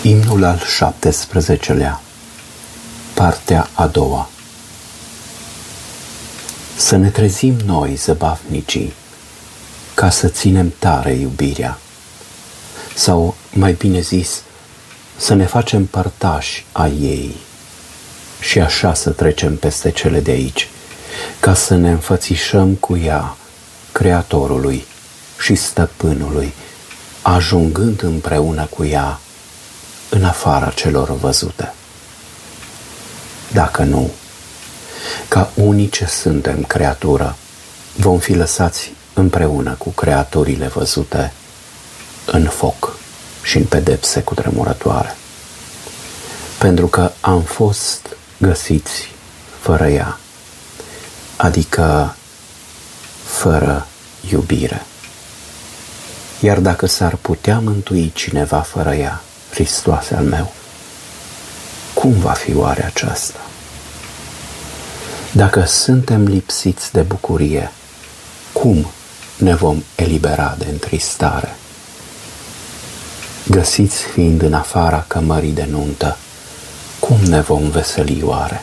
Imnul al 17-lea, partea a doua. Să ne trezim noi, zăbavnicii, ca să ținem tare iubirea, sau, mai bine zis, să ne facem părtași a ei și așa să trecem peste cele de aici, ca să ne înfățișăm cu ea, Creatorului și Stăpânului, ajungând împreună cu ea în afara celor văzute. Dacă nu, ca unii ce suntem creatură, vom fi lăsați împreună cu creaturile văzute în foc și în pedepse cutremurătoare, pentru că am fost găsiți fără ea, adică fără iubire. Iar dacă s-ar putea mântui cineva fără ea, Hristoase al meu, cum va fi oare aceasta? Dacă suntem lipsiți de bucurie, cum ne vom elibera de întristare? Găsiți fiind în afara cămării de nuntă, cum ne vom veseli oare?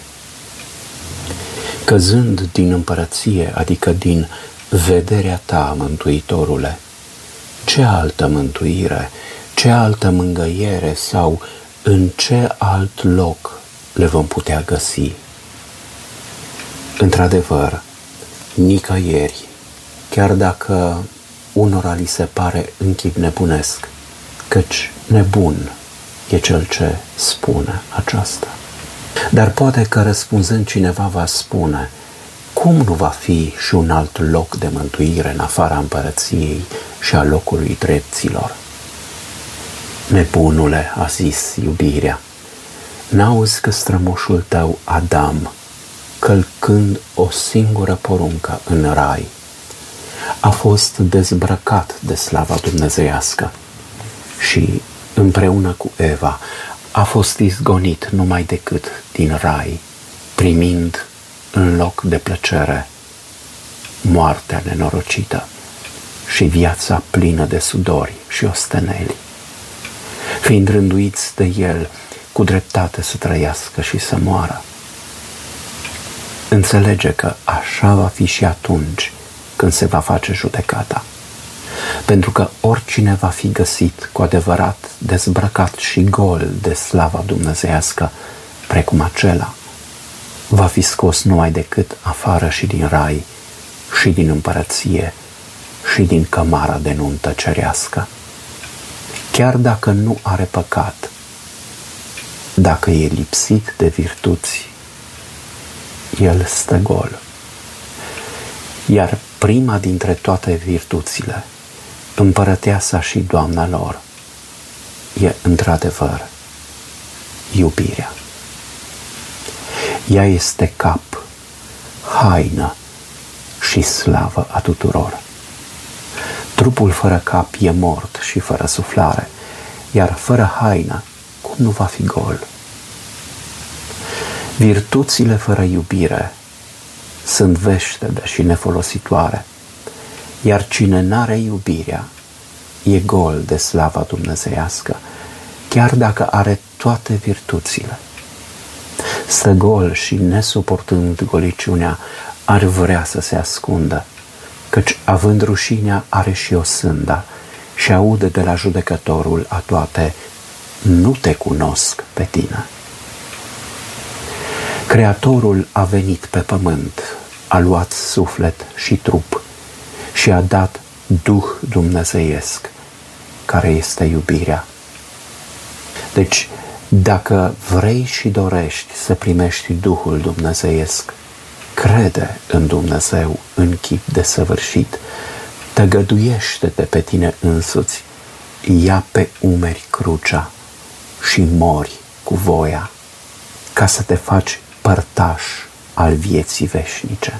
Căzând din împărăție, adică din vederea ta, Mântuitorule, ce altă mântuire, ce altă mângâiere sau în ce alt loc le vom putea găsi? Într-adevăr, nicăieri, chiar dacă unora li se pare în chip nebunesc, căci nebun e cel ce spune aceasta. Dar poate că răspunzând cineva va spune, cum nu va fi și un alt loc de mântuire în afara împărăției și a locului drepților? Nebunule, a zis iubirea, n-auzi că strămoșul tău Adam, călcând o singură poruncă în rai, a fost dezbrăcat de slava dumnezeiască și împreună cu Eva a fost izgonit numai decât din rai, primind în loc de plăcere moartea nenorocită și viața plină de sudori și osteneli, fiind rânduiți de el cu dreptate să trăiască și să moară. Înțelege că așa va fi și atunci când se va face judecata, pentru că oricine va fi găsit cu adevărat dezbrăcat și gol de slava dumnezeiască, precum acela, va fi scos numai decât afară și din rai, și din împărăție, și din cămara de nuntă cerească. Chiar dacă nu are păcat, dacă e lipsit de virtuți, el stă gol. Iar prima dintre toate virtuțile, împărăteasa și doamna lor, e într-adevăr iubirea. Ea este cap, haină și slavă a tuturor. Trupul fără cap e mort și fără suflare, iar fără haină, cum nu va fi gol? Virtuțile fără iubire sunt veștede și nefolositoare, iar cine n-are iubirea e gol de slava dumnezeiască, chiar dacă are toate virtuțile. Stă gol și, nesuportând goliciunea, ar vrea să se ascundă, căci având rușinea are și o sânda și aude de la judecătorul a toate, nu te cunosc pe tine. Creatorul a venit pe pământ, a luat suflet și trup și a dat Duh dumnezeiesc, care este iubirea. Deci, dacă vrei și dorești să primești Duhul dumnezeiesc, crede în Dumnezeu în chip desăvârșit, tăgăduiește-te pe tine însuți, ia pe umeri crucea și mori cu voia, ca să te faci părtaș al vieții veșnice.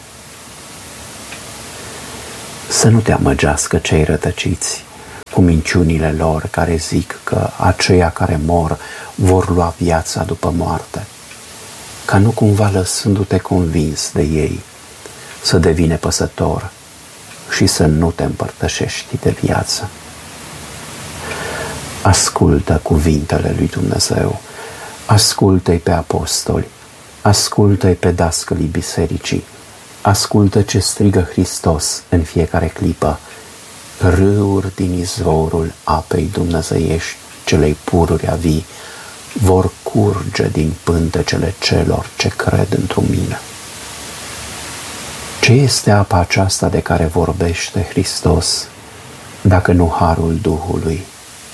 Să nu te amăgească cei rătăciți cu minciunile lor care zic că aceia care mor vor lua viața după moarte, ca nu cumva lăsându-te convins de ei să devii nepăsător și să nu te împărtășești de viață. Ascultă cuvintele lui Dumnezeu, ascultă-i pe apostoli, ascultă-i pe dascălii bisericii, ascultă ce strigă Hristos în fiecare clipă: râuri din izvorul apei dumnezeiești, celei pururi a vii, vor curge din pântecele celor ce cred într-un mine. Ce este apa aceasta de care vorbește Hristos, dacă nu harul Duhului?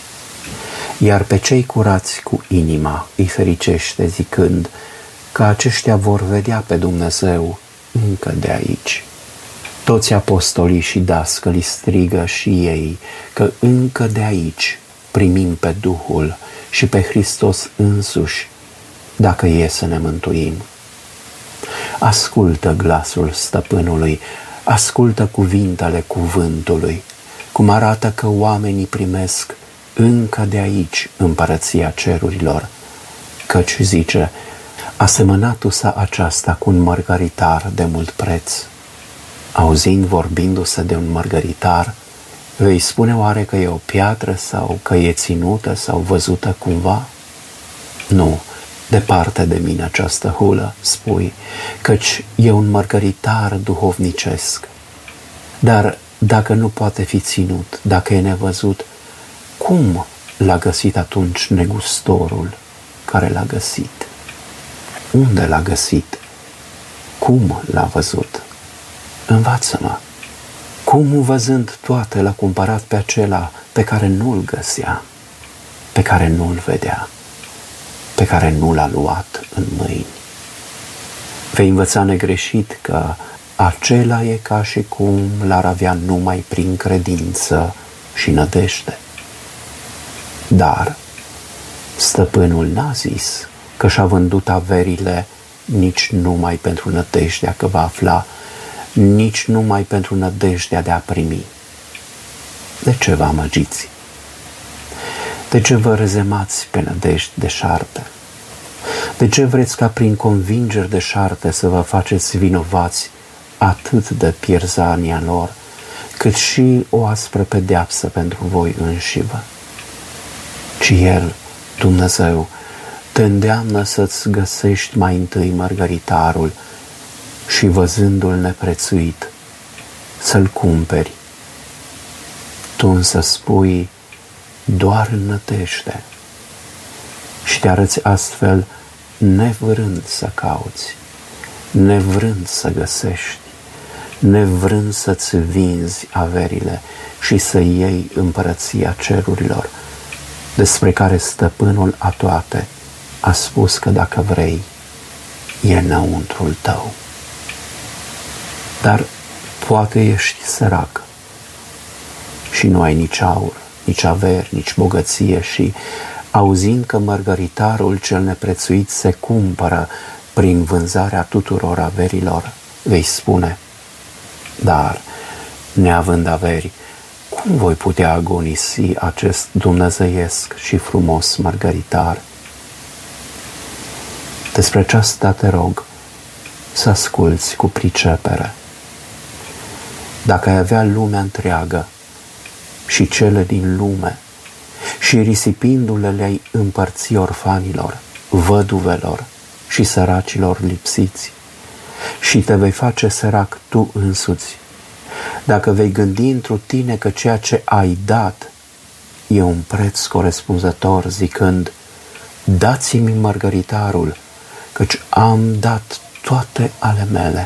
Iar pe cei curați cu inima îi fericește, zicând că aceștia vor vedea pe Dumnezeu încă de aici. Toți apostolii și dascălii strigă și ei că încă de aici primim pe Duhul și pe Hristos însuși, dacă e să ne mântuim. Ascultă glasul stăpânului, ascultă cuvintele cuvântului, cum arată că oamenii primesc încă de aici împărăția cerurilor, căci zice: asemănatu-se aceasta cu un mărgăritar de mult preț. Auzind vorbindu-se de un mărgăritar, vei spune oare că e o piatră sau că e ținută sau văzută cumva? Nu, departe de mine această hulă, spui, căci e un mărgăritar duhovnicesc. Dar dacă nu poate fi ținut, dacă e nevăzut, cum l-a găsit atunci negustorul care l-a găsit? Unde l-a găsit? Cum l-a văzut? Învață-mă. Cum, văzând toate, l-a cumpărat pe acela pe care nu-l găsea, pe care nu-l vedea, pe care nu l-a luat în mâini? Vei învăța negreșit că acela e ca și cum l-ar avea numai prin credință și nădejde. Dar stăpânul n-a zis că și-a vândut averile nici numai pentru nădejdea că va afla, nici numai pentru nădejdea de a primi. De ce vă amăgiți? De ce vă rezemați pe nădejdi deșarte? De ce vreți ca prin convingeri deșarte să vă faceți vinovați atât de pierzania lor, cât și o aspră pedeapsă pentru voi înșivă? Ci El, Dumnezeu, te îndeamnă să-ți găsești mai întâi mărgăritarul și, văzându-l neprețuit, să-l cumperi. Tu însă spui doar în nădejde și te arăți astfel nevrând să cauți, nevrând să găsești, nevrând să-ți vinzi averile și să iei împărăția cerurilor, despre care stăpânul a toate a spus că dacă vrei, e înăuntrul tău. Dar poate ești sărac și nu ai nici aur, nici averi, nici bogăție și, auzind că mărgăritarul cel neprețuit se cumpără prin vânzarea tuturor averilor, vei spune: dar, neavând averi, cum voi putea agonisi acest dumnezeiesc și frumos mărgăritar? Despre aceasta te rog să asculți cu pricepere. Dacă ai avea lumea întreagă și cele din lume și risipindu-le le-ai împărți orfanilor, văduvelor și săracilor lipsiți, și te vei face sărac tu însuți, dacă vei gândi întru tine că ceea ce ai dat e un preț corespunzător, zicând: dați-mi mărgăritarul, căci am dat toate ale mele,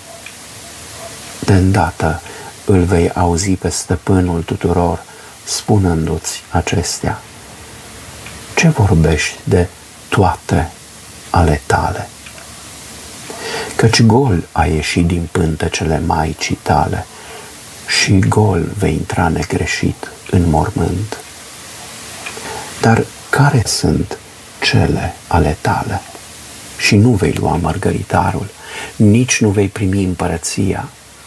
de îndată îl vei auzi pe stăpânul tuturor spunându-ți acestea: ce vorbești de toate ale tale? Căci gol ai ieșit din pântecele maicii tale și gol vei intra negreșit în mormânt. Dar care sunt cele ale tale? Și nu vei lua mărgăritarul, nici nu vei primi împărăția.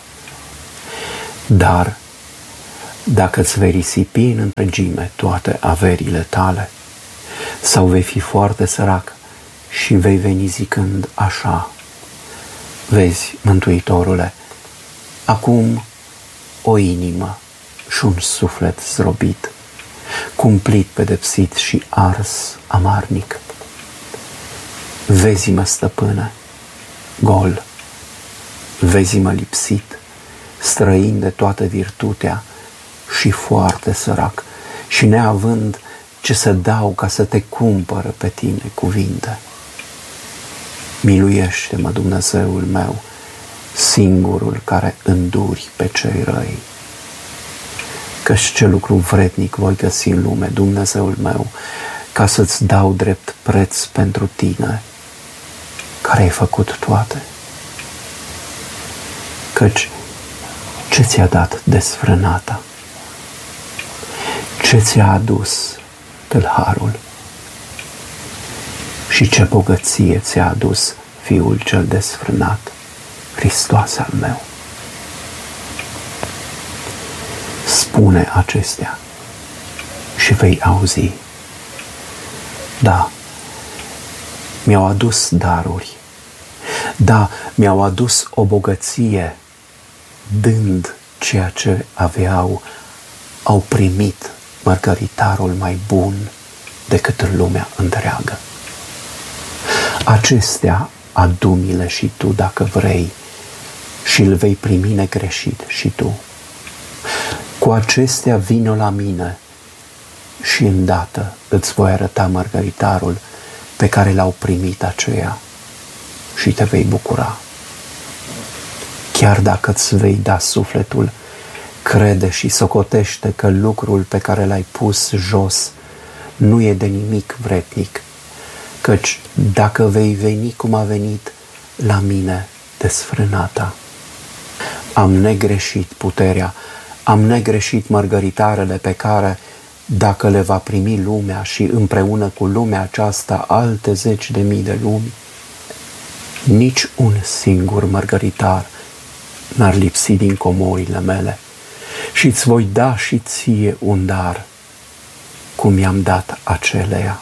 Dar dacă îți vei risipi în întregime toate averile tale, sau vei fi foarte sărac și vei veni zicând așa: vezi, Mântuitorule, acum o inimă și un suflet zdrobit cumplit, pedepsit și ars amarnic. Vezi-mă, stăpâne, gol, vezi-mă lipsit, străin de toată virtutea și foarte sărac, și neavând ce să dau ca să te cumpără pe tine cuvinte. Miluiește-mă, Dumnezeul meu, singurul care înduri pe cei răi. Căci ce lucru vrednic voi găsi în lume, Dumnezeul meu, ca să-ți dau drept preț pentru tine, care ai făcut toate. Căci ce ți-a dat desfrânata? Ce ți-a adus tâlharul? Și ce bogăție ți-a adus Fiul cel desfrânat, Hristos al meu? Spune acestea și vei auzi. Da, mi-au adus daruri. Da, mi-au adus o bogăție, dând ceea ce aveau, au primit mărgăritarul mai bun decât în lumea întreagă. Acestea adu-mi-le și tu dacă vrei și îl vei primi negreșit și tu. Cu acestea vino la mine și îndată îți voi arăta mărgăritarul pe care l-au primit aceia și te vei bucura. Chiar dacă îți vei da sufletul, crede și socotește că lucrul pe care l-ai pus jos nu e de nimic vrednic, căci dacă vei veni cum a venit la mine desfrânata, am negreșit puterea, am negreșit mărgăritarele pe care, dacă le va primi lumea și împreună cu lumea aceasta alte 10.000 de lumi, nici un singur mărgăritar n-ar lipsi din comorile mele și îți voi da și ție un dar, cum i-am dat aceleia.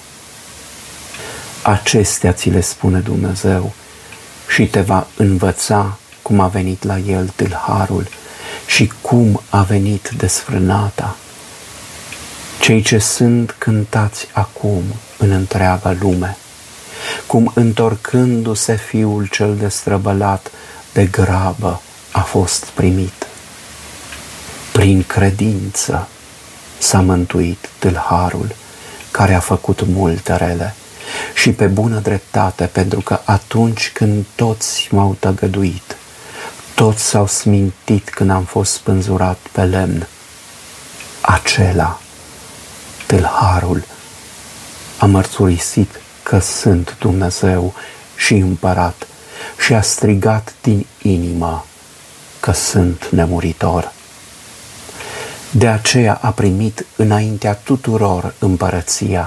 Acestea ți le spune Dumnezeu și te va învăța cum a venit la el tâlharul și cum a venit desfrânata. Cei ce sunt cântați acum în întreaga lume, cum întorcându-se Fiul cel destrăbălat de grabă a fost primit. Prin credință s-a mântuit tâlharul care a făcut multe rele și pe bună dreptate, pentru că atunci când toți m-au tăgăduit, toți s-au smintit când am fost spânzurat pe lemn, acela, tâlharul, a mărturisit că sunt Dumnezeu și împărat și a strigat din inimă că sunt nemuritor. De aceea a primit înaintea tuturor împărăția.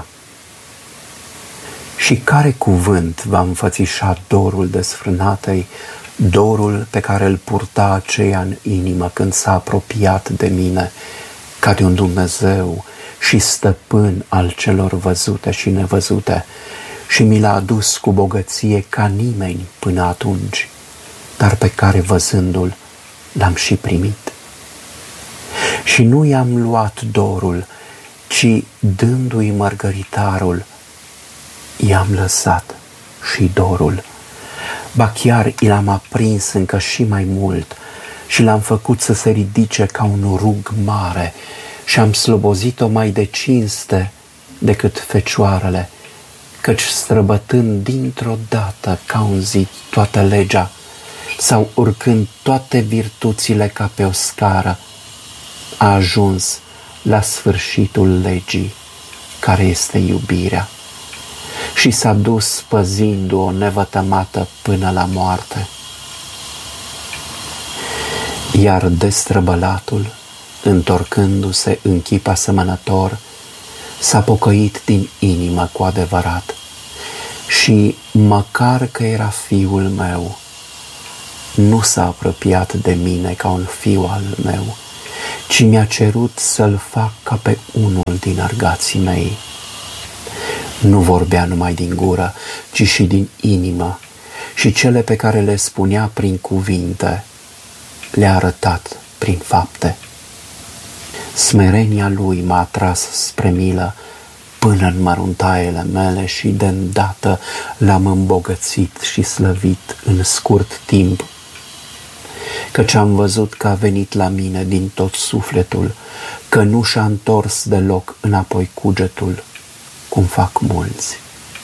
Și care cuvânt va înfățișa dorul desfrânatei, dorul pe care îl purta aceea în inimă când s-a apropiat de mine ca de un Dumnezeu și stăpân al celor văzute și nevăzute, și mi l-a adus cu bogăție ca nimeni până atunci, dar pe care văzându-l l-am și primit. Și nu i-am luat dorul, ci dându-i mărgăritarul, i-am lăsat și dorul. Ba chiar i l-am aprins încă și mai mult și l-am făcut să se ridice ca un rug mare și am slobozit-o mai de cinste decât fecioarele, căci străbătând dintr-o dată ca un zid toată legea sau urcând toate virtuțile ca pe o scară, a ajuns la sfârșitul legii, care este iubirea, și s-a dus păzindu-o nevătămată până la moarte. Iar destrăbălatul, întorcându-se în chip asemănător, s-a pocăit din inimă cu adevărat și, măcar că era fiul meu, nu s-a apropiat de mine ca un fiu al meu, ci mi-a cerut să-l fac ca pe unul din argații mei. Nu vorbea numai din gură, ci și din inimă, și cele pe care le spunea prin cuvinte le-a arătat prin fapte. Smerenia lui m-a atras spre milă până în măruntaiele mele și de îndată l-am îmbogățit și slăvit în scurt timp. Căci am văzut că a venit la mine din tot sufletul, că nu și-a întors deloc înapoi cugetul, cum fac mulți.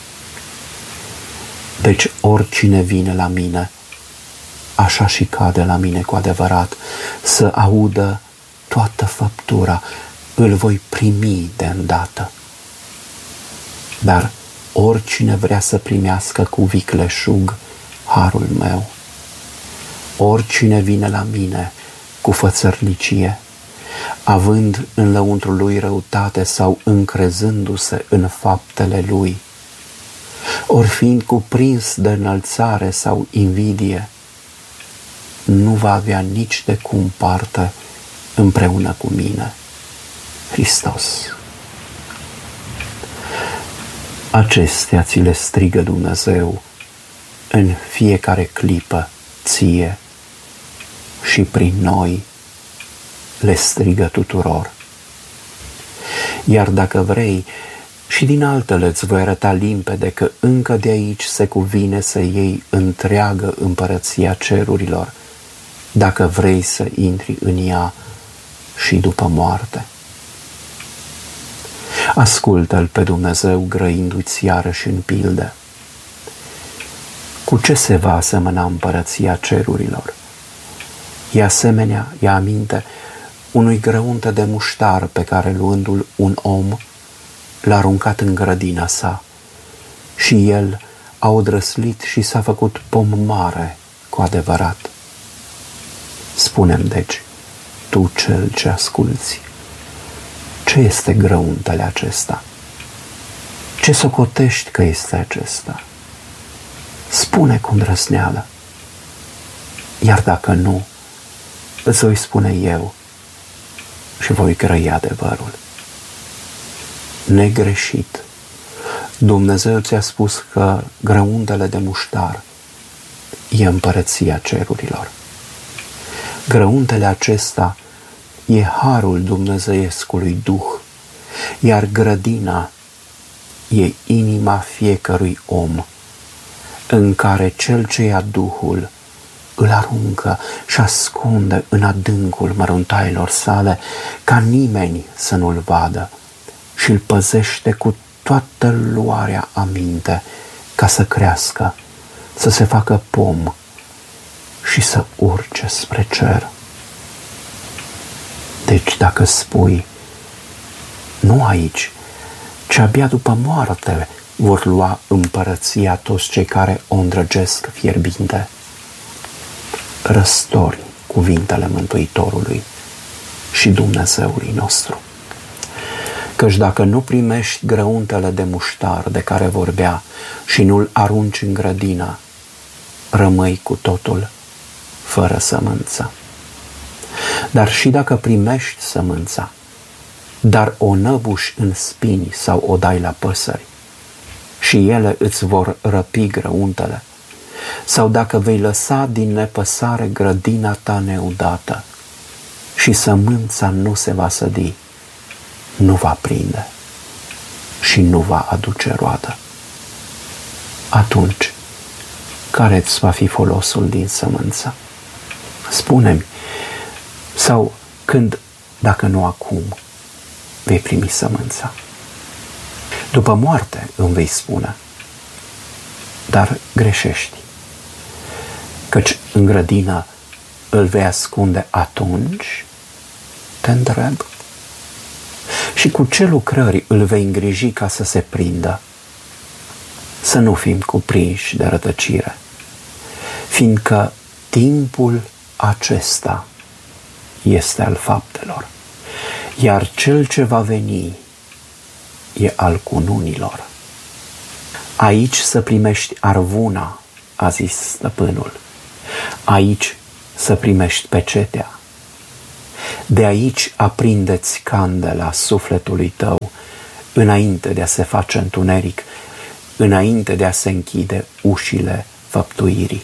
Deci oricine vine la mine, așa și cade la mine cu adevărat, să audă toată făptura, îl voi primi de îndată. Dar oricine vrea să primească cu vicleșug harul meu, oricine vine la mine cu fățărnicie, având în lăuntrul lui răutate sau încrezându-se în faptele lui, ori fiind cuprins de înălțare sau invidie, nu va avea nici de cum parte împreună cu mine, Hristos. Acestea ți le strigă Dumnezeu în fiecare clipă ție și prin noi le strigă tuturor. Iar dacă vrei, și din altele îți voi arăta limpede că încă de aici se cuvine să iei întreagă împărăția cerurilor, dacă vrei să intri în ea și după moarte. Ascultă-L pe Dumnezeu grăindu-ți iarăși în pilde. Cu ce se va asemăna împărăția cerurilor? E asemenea, ia aminte, unui grăunte de muștar pe care, luându-l un om, l-a aruncat în grădina sa și el a odrăslit și s-a făcut pom mare cu adevărat. Spune-mi, deci, tu cel ce asculți, ce este grăuntele acesta? Ce socotești că este acesta? Spune cu îndrăzneală. Iar dacă nu, îți voi spune eu și voi grăi adevărul. Negreșit, Dumnezeu ți-a spus că grăuntele de muștar e împărăția cerurilor. Grăuntele acesta e harul dumnezeiescului Duh, iar grădina e inima fiecărui om, în care cel ce ia Duhul îl aruncă și ascunde în adâncul măruntailor sale, ca nimeni să nu-l vadă, și îl păzește cu toată luarea aminte, ca să crească, să se facă pom și să urce spre cer. Deci dacă spui, nu aici, ci abia după moarte vor lua împărăția toți cei care o îndrăgesc fierbinte, răstori cuvintele Mântuitorului și Dumnezeului nostru. Căci dacă nu primești grăuntele de muștar de care vorbea și nu-l arunci în grădina, rămâi cu totul fără sămânță. Dar și dacă primești sămânța, dar o năbuși în spini sau o dai la păsări, și ele îți vor răpi grăuntele, sau dacă vei lăsa din nepăsare grădina ta neudată și sămânța nu se va sădi, nu va prinde și nu va aduce roadă. Atunci, care îți va fi folosul din sămânță? Spune-mi, sau când, dacă nu acum, vei primi sămânța? După moarte îmi vei spune, dar greșești, căci în grădină îl vei ascunde atunci, te întreb. Și cu ce lucrări îl vei îngriji ca să se prindă? Să nu fim cuprinși de rătăcire, fiindcă timpul acesta este al faptelor, iar cel ce va veni e al cununilor. Aici să primești arvuna, a zis stăpânul, aici să primești pecetea. De aici aprindeți candela sufletului tău, înainte de a se face întuneric, înainte de a se închide ușile făptuirii.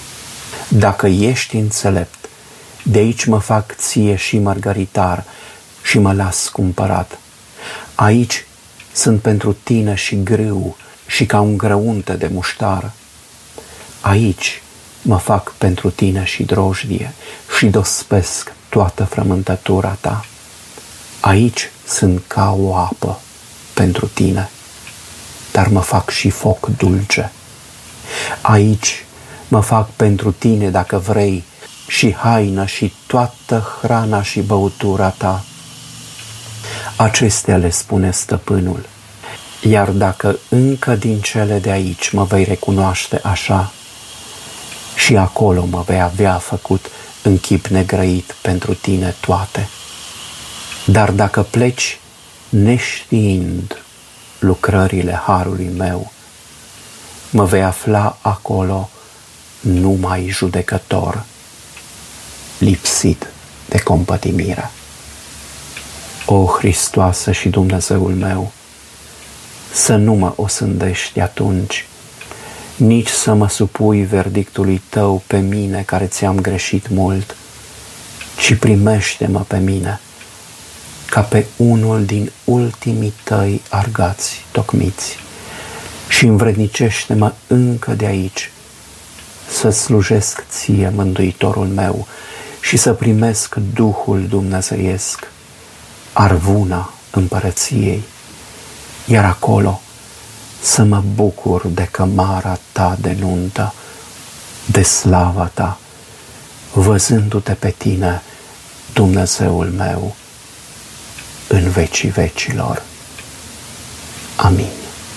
Dacă ești înțelept, de aici mă fac ție și mărgăritar, și mă las cumpărat. Aici sunt pentru tine și grâu și ca un grăunte de muștar. Aici mă fac pentru tine și drojdie și dospesc toată frământătura ta. Aici sunt ca o apă pentru tine, dar mă fac și foc dulce. Aici mă fac pentru tine, dacă vrei, și haină și toată hrana și băutura ta. Acestea le spune stăpânul. Iar dacă încă din cele de aici mă vei recunoaște așa, și acolo mă vei avea făcut în chip negrăit pentru tine toate. Dar dacă pleci neștiind lucrările harului meu, mă vei afla acolo numai judecător, lipsit de compătimire. O, Hristoase și Dumnezeul meu, să nu mă osândești atunci, nici să mă supui verdictului tău pe mine care ți-am greșit mult, ci primește-mă pe mine ca pe unul din ultimii tăi argați tocmiți și învrednicește-mă încă de aici să slujesc ție, Mântuitorul meu, și să primesc Duhul dumnezeiesc, arvuna împărăției, iar acolo să mă bucur de cămara ta de nuntă, de slava ta, văzându-te pe tine, Dumnezeul meu, în vecii vecilor. Amin.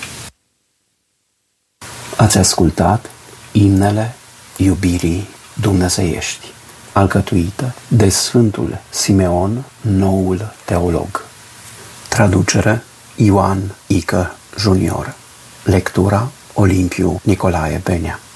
Ați ascultat Imnele iubirii dumnezeiești, alcătuită de Sfântul Simeon, noul teolog. Traducere Ioan Ică Junior. Lectura Olimpiu Nicolae Benea.